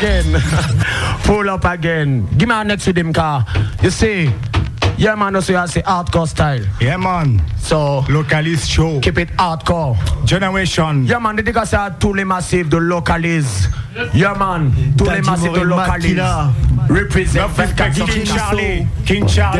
again. Pull up again. Give me a next with him, car. You see, yeah, man, also you say hardcore style. Yeah, man. So, Localist show. Keep it hardcore. Generation. Yeah, man, the niggas say tous les massifs de localise. Yeah, man, tous les massifs de localise. Represent King Charlie. King Charlie.